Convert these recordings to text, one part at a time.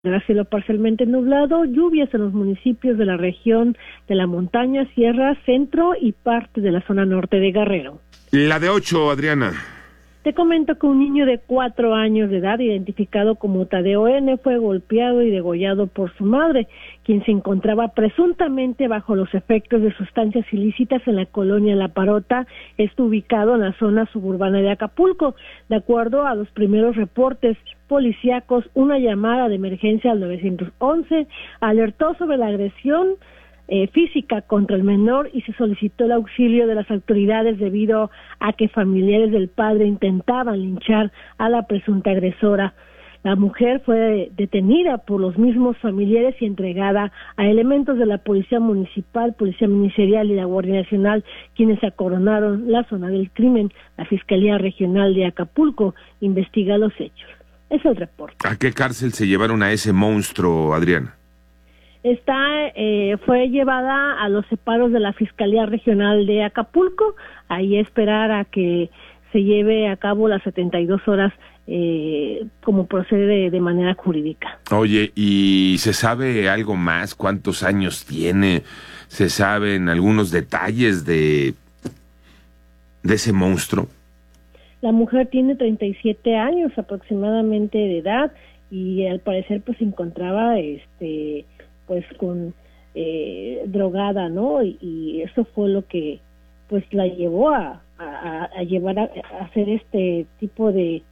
Cielo parcialmente nublado, lluvias en los municipios de la región de la montaña, sierra, centro y parte de la zona norte de Guerrero. La de 8, Adriana. Te comento que un niño de 4 años de edad, identificado como Tadeo N., fue golpeado y degollado por su madre, quien se encontraba presuntamente bajo los efectos de sustancias ilícitas en la colonia La Parota, esto ubicado en la zona suburbana de Acapulco. De acuerdo a los primeros reportes policíacos, una llamada de emergencia al 911 alertó sobre la agresión física contra el menor y se solicitó el auxilio de las autoridades debido a que familiares del padre intentaban linchar a la presunta agresora. La mujer fue detenida por los mismos familiares y entregada a elementos de la Policía Municipal, Policía Ministerial y la Guardia Nacional, quienes acordonaron la zona del crimen. La Fiscalía Regional de Acapulco investiga los hechos. Es el reporte. ¿A qué cárcel se llevaron a ese monstruo, Adriana? Fue llevada a los separos de la Fiscalía Regional de Acapulco, ahí esperar a que se lleve a cabo las 72 horas como procede de manera jurídica. Oye, ¿y se sabe algo más? ¿Cuántos años tiene? ¿Se saben algunos detalles de ese monstruo? La mujer tiene 37 años aproximadamente de edad y al parecer pues se encontraba pues con drogada, ¿no? Y eso fue lo que pues la llevó a llevar a hacer este tipo de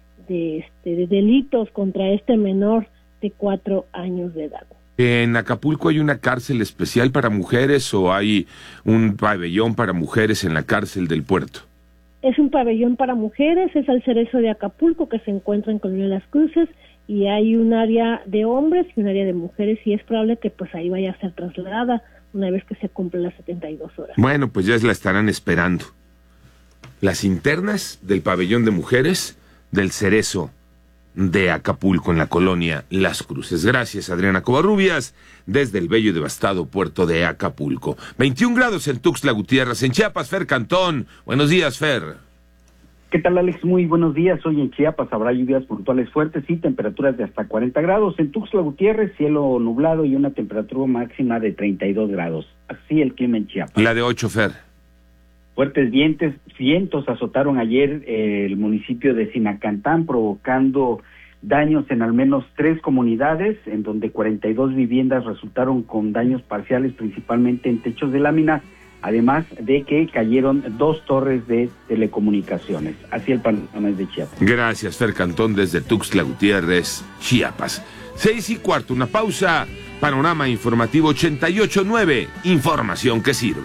delitos contra este menor de 4 años de edad. ¿En Acapulco hay una cárcel especial para mujeres o hay un pabellón para mujeres en la cárcel del puerto? Es un pabellón para mujeres, es el Cerezo de Acapulco, que se encuentra en Colonia Las Cruces, y hay un área de hombres y un área de mujeres, y es probable que pues ahí vaya a ser trasladada una vez que se cumplen las 72 horas. Bueno, pues ya la estarán esperando. Las internas del pabellón de mujeres del Cerezo de Acapulco, en la Colonia Las Cruces. Gracias, Adriana Covarrubias, desde el bello y devastado puerto de Acapulco. 21 grados en Tuxtla Gutiérrez. En Chiapas, Fer Cantón. Buenos días, Fer. ¿Qué tal, Alex? Muy buenos días. Hoy en Chiapas habrá lluvias puntuales fuertes y temperaturas de hasta 40 grados. En Tuxtla Gutiérrez, cielo nublado y una temperatura máxima de 32 grados. Así el clima en Chiapas. La de 8, Fer. Fuertes vientos azotaron ayer el municipio de Sinacantán, provocando daños en al menos 3 comunidades, en donde 42 viviendas resultaron con daños parciales, principalmente en techos de lámina, además de que cayeron 2 torres de telecomunicaciones. Así el panorama de Chiapas. Gracias, Fer Cantón, desde Tuxtla Gutiérrez, Chiapas. 6:15, una pausa. Panorama informativo 88.9, información que sirve.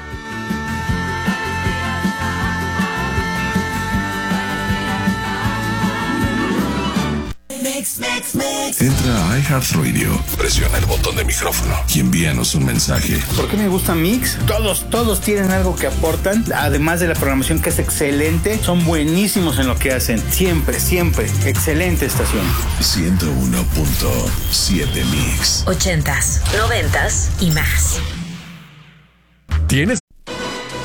Entra a iHeartRadio, presiona el botón de micrófono y envíanos un mensaje. ¿Por qué me gusta Mix? Todos tienen algo que aportan, además de la programación que es excelente, son buenísimos en lo que hacen, siempre, excelente estación. 101.7 Mix. 80s, 90s y más. ¿Tienes